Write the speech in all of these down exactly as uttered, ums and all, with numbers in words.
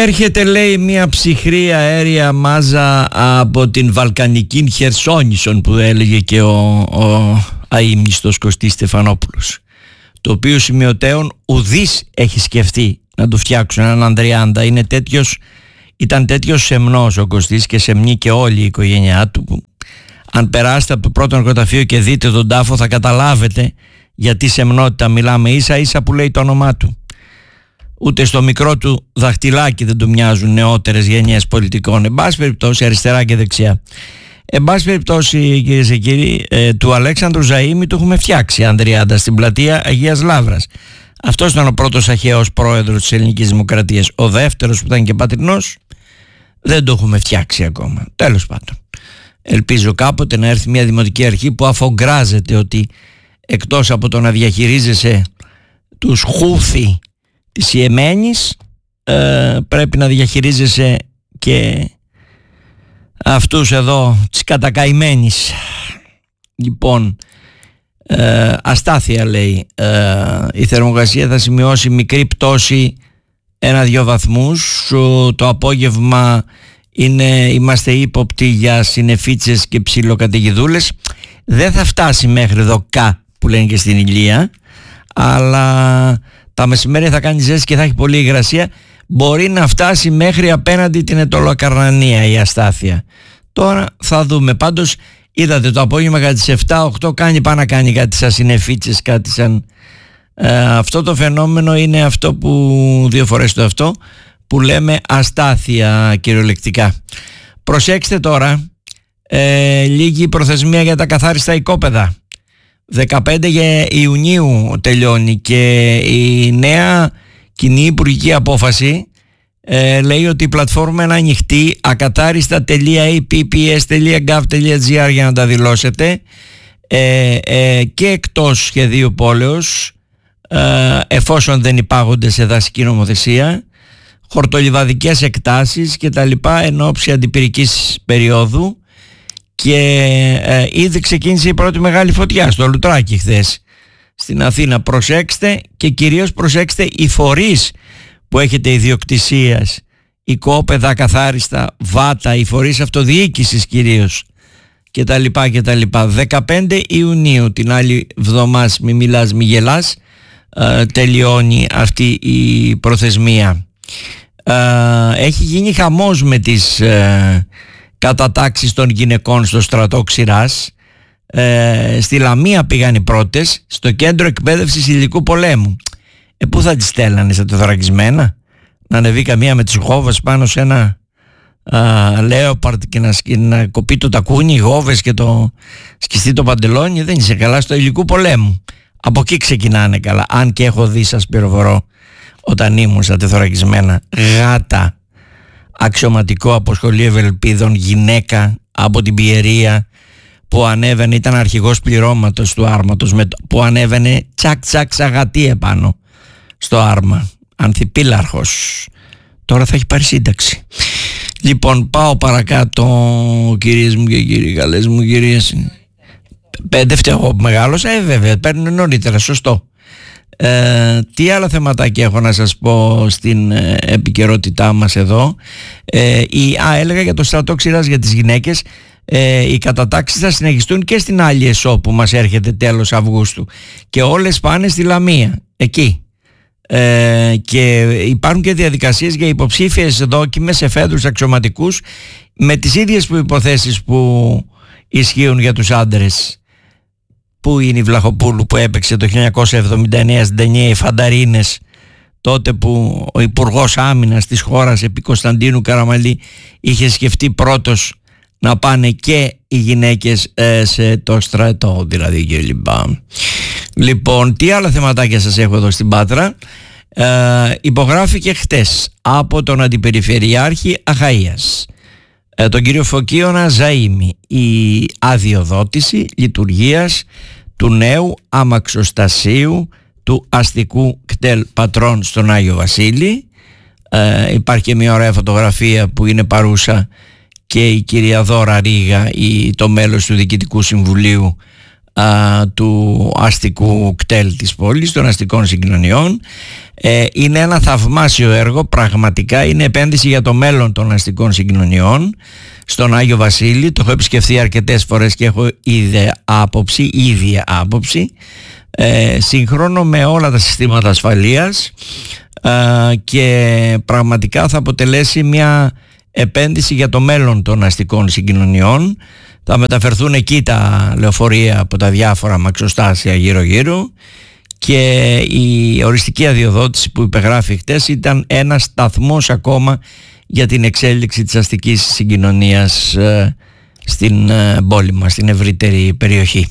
Έρχεται, λέει, μια ψυχρή αέρια μάζα από την Βαλκανική Χερσόνησον, που έλεγε και ο, ο αείμνηστος Κωστής Στεφανόπουλος, το οποίο σημειωτέων ουδής έχει σκεφτεί να του φτιάξουν έναν Ανδριάντα. Είναι τέτοιος, ήταν τέτοιος σεμνός ο Κωστής και σεμνή και όλη η οικογένειά του, που αν περάσετε από το πρώτο νεκροταφείο και δείτε τον τάφο θα καταλάβετε γιατί σεμνότητα μιλάμε, ίσα ίσα που λέει το όνομά του. Ούτε στο μικρό του δαχτυλάκι δεν του μοιάζουν νεότερες γενιές πολιτικών. Εν πάση περιπτώσει, αριστερά και δεξιά. Εν πάση περιπτώσει, κυρίες και κύριοι, ε, του Αλέξανδρου Ζαΐμη του έχουμε φτιάξει Ανδριάντα στην πλατεία Αγίας Λαύρας. Αυτός ήταν ο πρώτος αρχαίος πρόεδρος της Ελληνικής Δημοκρατίας. Ο δεύτερος, που ήταν και πατρινός, δεν το έχουμε φτιάξει ακόμα. Τέλος πάντων, ελπίζω κάποτε να έρθει μια δημοτική αρχή που αφογκράζεται ότι εκτός από το να διαχειρίζεσαι τους Χούθη της Ιεμένης, ε, πρέπει να διαχειρίζεσαι και αυτούς εδώ της κατακαημένης. Λοιπόν, ε, αστάθεια, λέει, ε, η θερμοκρασία θα σημειώσει μικρή πτώση ένα-δυο βαθμούς. Το απόγευμα είναι, είμαστε ύποπτοι για συννεφίτσες και ψιλοκαταιγιδούλες. Δεν θα φτάσει μέχρι δοκά που λένε και στην Ηλία, αλλά τα μεσημέρια θα κάνει ζέστη και θα έχει πολλή υγρασία. Μπορεί να φτάσει μέχρι απέναντι την Αιτωλοκαρνανία η αστάθεια. Τώρα θα δούμε. Πάντως είδατε το απόγευμα κατά τις επτά οκτώ κάνει πάνω να κάνει κάτι σαν συννεφίτσες, κάτι σαν ε, αυτό το φαινόμενο είναι αυτό που δύο φορές το αυτό που λέμε αστάθεια κυριολεκτικά. Προσέξτε τώρα, ε, λίγη προθεσμία για τα καθάριστα οικόπεδα. δεκαπέντε Ιουνίου τελειώνει και η νέα κοινή υπουργική απόφαση ε, λέει ότι η πλατφόρμα είναι ανοιχτή, ακατάριστα τελεία ι πι πι ες τελεία γκαβ τελεία τζι άρ για να τα δηλώσετε, ε, ε, και εκτός σχεδίου πόλεως, ε, εφόσον δεν υπάγονται σε δασική νομοθεσία, χορτολιβαδικές εκτάσεις και τα λοιπά εν ώψη αντιπυρικής περίοδου. Και ε, ήδη ξεκίνησε η πρώτη μεγάλη φωτιά στο Λουτράκι χθες στην Αθήνα. Προσέξτε και κυρίως προσέξτε οι φορείς που έχετε ιδιοκτησίας, οικόπεδα καθάριστα, βάτα, οι φορείς αυτοδιοίκησης κυρίως και τα λοιπά και τα λοιπά. δεκαπέντε Ιουνίου, την άλλη εβδομάδα, μη μιλάς μη γελάς, ε, τελειώνει αυτή η προθεσμία. Ε, έχει γίνει χαμός με τις ε, κατατάξεις των γυναικών στο στρατό Ξηράς. Ε, στη Λαμία πήγαν οι πρώτες, στο κέντρο εκπαίδευσης υλικού πολέμου. Ε, πού θα τις στέλνανε, στα τεθωρακισμένα, να ανεβεί καμία με τις γόβες πάνω σε ένα λέοπαρτ και να, να κοπεί το τακούνι, οι γόβες και το σκιστεί το παντελόνι? Δεν είσαι καλά, στο υλικού πολέμου. Από εκεί ξεκινάνε καλά. Αν και έχω δει, σας πληροφορώ, όταν ήμουν στα τεθωρακισμένα, γάτα, αξιωματικό από σχολείο Ευελπίδων, γυναίκα από την Πιερία που ανέβαινε, ήταν αρχηγός πληρώματος του άρματος, με, που ανέβαινε τσακ τσακ σαγατή επάνω στο άρμα, ανθιπίλαρχος. Τώρα θα έχει πάρει σύνταξη. Λοιπόν, πάω παρακάτω, κυρίες μου και κύριοι, καλές μου κυρίες. Πέντε φταίω που μεγάλωσα, ε βέβαια, παίρνουν νωρίτερα, σωστό. Ε, τι άλλα θεματάκια έχω να σας πω στην ε, επικαιρότητά μας εδώ. ε, η, α, έλεγα για το στρατό Ξηράς για τις γυναίκες. ε, οι κατατάξεις θα συνεχιστούν και στην άλλη ΕΣΟ που μας έρχεται τέλος Αυγούστου και όλες πάνε στη Λαμία εκεί. Ε, και υπάρχουν και διαδικασίες για υποψήφιες δόκιμες εφέδρους αξιωματικούς με τις ίδιες προϋποθέσεις που ισχύουν για τους άντρες. Πού είναι η Βλαχοπούλου που έπαιξε το χίλια εννιακόσια εβδομήντα εννέα στην ταινία «Οι Φανταρίνες», τότε που ο Υπουργός Άμυνας της χώρας επί Κωνσταντίνου Καραμαλή είχε σκεφτεί πρώτος να πάνε και οι γυναίκες ε, σε το στρατό δηλαδή και λοιπά. Λοιπόν, τι άλλα θεματάκια σας έχω εδώ στην Πάτρα. ε, Υπογράφηκε χτες από τον Αντιπεριφερειάρχη Αχαΐας, ε, τον κύριο Φωκίωνα Ζαΐμη, η αδειοδότηση λειτουργίας του νέου αμαξοστασίου του αστικού κτέλ Πατρών στον Άγιο Βασίλη. ε, Υπάρχει και μια ωραία φωτογραφία που είναι παρούσα και η κυρία Δώρα Ρίγα, η, το μέλος του Διοικητικού Συμβουλίου α, του αστικού κτέλ της πόλης, των αστικών συγκοινωνιών. Ε, είναι ένα θαυμάσιο έργο, πραγματικά είναι επένδυση για το μέλλον των αστικών συγκοινωνιών στον Άγιο Βασίλη. Το έχω επισκεφθεί αρκετές φορές και έχω ήδη άποψη, ίδια άποψη, ε, σύγχρονο με όλα τα συστήματα ασφαλείας, ε, και πραγματικά θα αποτελέσει μια επένδυση για το μέλλον των αστικών συγκοινωνιών. Θα μεταφερθούν εκεί τα λεωφορεία από τα διάφορα μαξοστάσια γύρω γύρω, και η οριστική αδειοδότηση που υπεγράφει χτες ήταν ένας σταθμός ακόμα για την εξέλιξη της αστικής συγκοινωνίας ε, στην ε, πόλη μας, στην ευρύτερη περιοχή.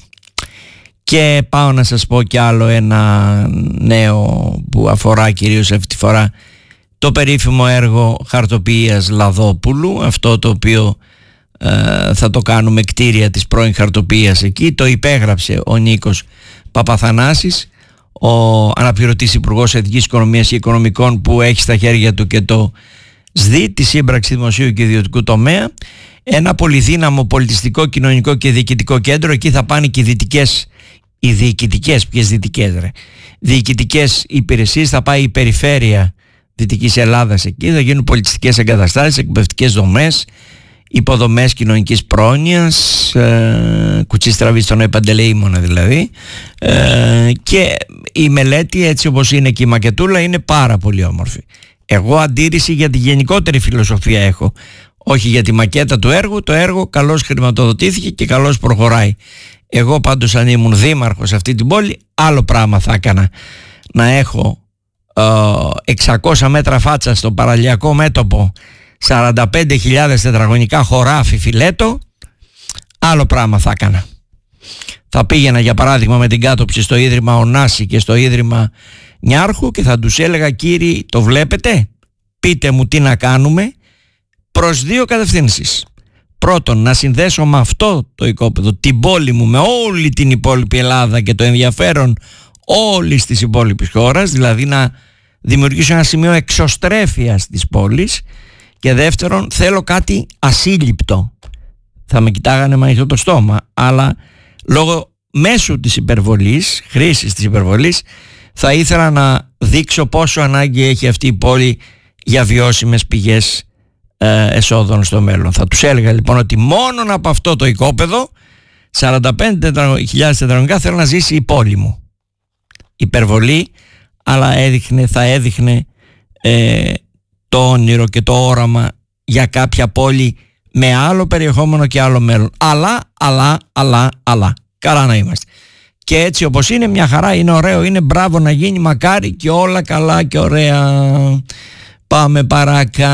Και πάω να σας πω κι άλλο ένα νέο που αφορά κυρίως αυτή τη φορά το περίφημο έργο χαρτοποιίας Λαδόπουλου, αυτό το οποίο ε, θα το κάνουμε κτίρια της πρώην χαρτοποιίας εκεί. Το υπέγραψε ο Νίκος Παπαθανάσης, ο αναπληρωτής Υπουργός Εθνικής Οικονομίας και Οικονομικών, που έχει στα χέρια του και το ΣΔΙ, τη σύμπραξη δημοσίου και ιδιωτικού τομέα, ένα πολυδύναμο πολιτιστικό, κοινωνικό και διοικητικό κέντρο. Εκεί θα πάνε και οι δυτικές, οι διοικητικές, ποιες δυτικές ρε, διοικητικές υπηρεσίες, θα πάει η περιφέρεια Δυτικής Ελλάδας εκεί, θα γίνουν πολιτιστικές εγκαταστάσεις, εκπαιδευτικές δομές, υποδομές κοινωνικής πρόνοιας, ε, κουτσί στραβή στον Παντελεήμονα δηλαδή, ε, και η μελέτη έτσι όπως είναι και η μακετούλα είναι πάρα πολύ όμορφη. Εγώ αντίρρηση για τη γενικότερη φιλοσοφία έχω, όχι για τη μακέτα του έργου. Το έργο καλώς χρηματοδοτήθηκε και καλώς προχωράει. Εγώ πάντως αν ήμουν δήμαρχος σε αυτή την πόλη, άλλο πράγμα θα έκανα. Να έχω ε, εξακόσια μέτρα φάτσα στο παραλιακό μέτωπο, σαράντα πέντε χιλιάδες τετραγωνικά χωράφι φιλέτο, άλλο πράγμα θα έκανα. Θα πήγαινα για παράδειγμα με την κάτωψη στο Ίδρυμα Ωνάση και στο Ίδρυμα Νιάρχου και θα τους έλεγα, κύριοι, το βλέπετε, πείτε μου τι να κάνουμε, προς δύο κατευθύνσεις. Πρώτον, να συνδέσω με αυτό το οικόπεδο την πόλη μου με όλη την υπόλοιπη Ελλάδα και το ενδιαφέρον όλης της υπόλοιπης χώρας, δηλαδή να δημιουργήσω ένα σημείο εξωστρέφειας της πόλης. Και δεύτερον, θέλω κάτι ασύλληπτο. Θα με κοιτάγανε με ανοιχτό το στόμα, αλλά λόγω μέσω της υπερβολής, χρήσης της υπερβολής, θα ήθελα να δείξω πόσο ανάγκη έχει αυτή η πόλη για βιώσιμες πηγές ε, εσόδων στο μέλλον. Θα τους έλεγα λοιπόν ότι μόνο από αυτό το οικόπεδο, σαράντα πέντε χιλιάδες τετραγωνικά, θέλω να ζήσει η πόλη μου. Υπερβολή, αλλά έδειχνε, θα έδειχνε ε, το όνειρο και το όραμα για κάποια πόλη με άλλο περιεχόμενο και άλλο μέλλον. Αλλά, αλλά, αλλά, αλλά. Καλά να είμαστε. Και έτσι όπως είναι, μια χαρά, είναι ωραίο, είναι μπράβο να γίνει, μακάρι και όλα καλά και ωραία. Πάμε παράκα.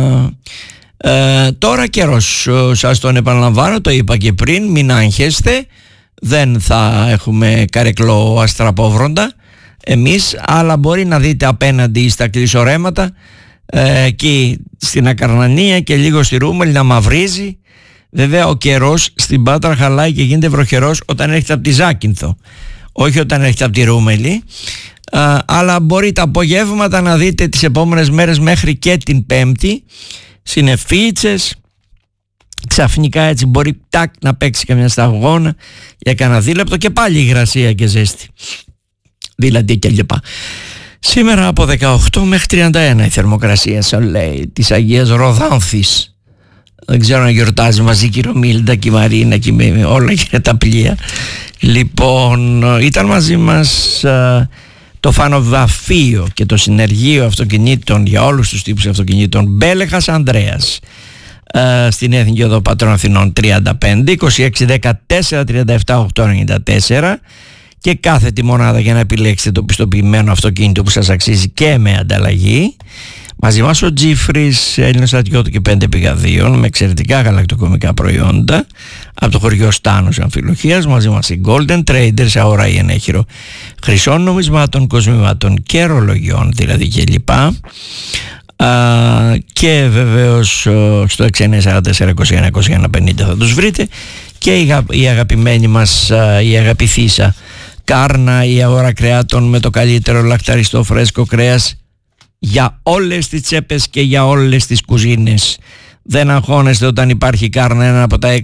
Ε, τώρα καιρός, σας τον επαναλαμβάνω, το είπα και πριν, μην άγχεστε, δεν θα έχουμε καρεκλό αστραπόβροντα εμείς, αλλά μπορεί να δείτε απέναντι στα κλεισορέματα, ε, εκεί στην Ακαρνανία και λίγο στη Ρούμελ να μαυρίζει. Βέβαια ο καιρός στην Πάτρα χαλάει και γίνεται βροχερός όταν έρχεται από τη Ζάκυνθο, όχι όταν έρχεται από τη Ρούμελη. Α, αλλά μπορεί τα απογεύματα να δείτε τις επόμενες μέρες μέχρι και την Πέμπτη συννεφίτσες, ξαφνικά έτσι μπορεί τάκ να παίξει καμιά σταγόνα για κανένα δίλεπτο και πάλι υγρασία και ζέστη, δηλαδή και λοιπά. Σήμερα από δεκαοκτώ μέχρι τριάντα ένα η θερμοκρασία, σαν λέει, της Αγίας Ροδάνθης. Δεν ξέρω να γιορτάζει μαζί και η Ρωμίλντα και η Μαρίνα και με όλα και τα πλοία. Λοιπόν, ήταν μαζί μας α, το φανοβαφείο και το συνεργείο αυτοκινήτων για όλους τους τύπους αυτοκινήτων Μπέλεχας Ανδρέας, α, στην Εθνική Οδό Πατρών Αθηνών τριάντα πέντε, είκοσι έξι δεκατέσσερα τριάντα επτά οκτακόσια ενενήντα τέσσερα, και κάθετη μονάδα για να επιλέξετε το πιστοποιημένο αυτοκίνητο που σας αξίζει και με ανταλλαγή. Μαζί μας ο Τζίφρης, Έλληνας στρατιώτη και πέντε πηγαδίων με εξαιρετικά γαλακτοκομικά προϊόντα από το χωριό Στάνος Αμφιλοχίας. Μαζί μας οι Golden Traders, αγορά ή ενέχειρο χρυσών νομισμάτων, κοσμημάτων και ρολογιών δηλαδή και λοιπά. Α, και βεβαίως στο έξι εννιά τέσσερα τέσσερα είκοσι ένα είκοσι ένα πενήντα θα τους βρείτε, και η, η αγαπημένη μας, η αγαπηθήσα Κάρνα, η αγορά κρεάτων με το καλύτερο λακταριστό φρέσκο κρέας για όλες τις τσέπες και για όλες τις κουζίνες. Δεν αγχώνεστε όταν υπάρχει Κάρνα, ένα από τα έξι